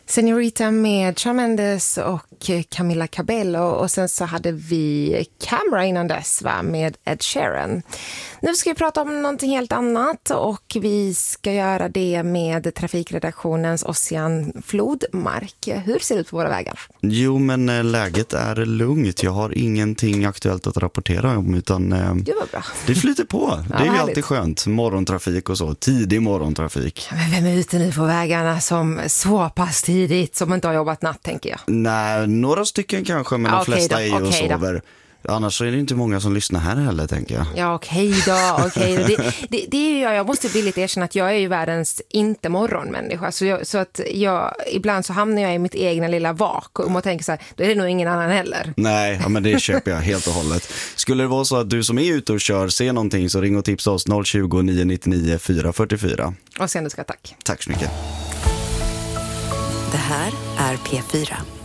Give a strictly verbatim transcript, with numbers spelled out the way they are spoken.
Senorita med Shawn Mendes och Camila Cabello, och sen så hade vi Camera innan dess, va, med Ed Sheeran. Nu ska vi prata om någonting helt annat, och vi ska göra det med trafikredaktionens Ossian Flodmark. Hur ser det ut på våra vägar? Jo, men läget är lugnt. Jag har ingenting aktuellt att rapportera om, utan det var bra. Det flyter på. Ja, det är ju härligt. alltid skönt. Morgontrafik och så. Tidig morgontrafik. Men vem är ute nu på vägarna som så pass tidigt som inte har jobbat natt, tänker jag? Nej, några stycken kanske, men Ja, de okej flesta då, är ju och okej då. sover. Annars så är det inte många som lyssnar här heller, tänker jag. Ja, okej då, okej då. Det, det, det är ju jag, jag måste villigt erkänna att jag är ju världens inte morgonmänniska. Så, jag, så att jag, ibland så hamnar jag i mitt egna lilla vakuum och tänker så här, då är det nog ingen annan heller. Nej, ja, men det köper jag helt och hållet. Skulle det vara så att du som är ute och kör ser någonting, så ring och tipsa oss noll tjugo, nio nio nio, fyra fyra fyra. Och sen du ska tack. Tack så mycket. Det här är P fyra.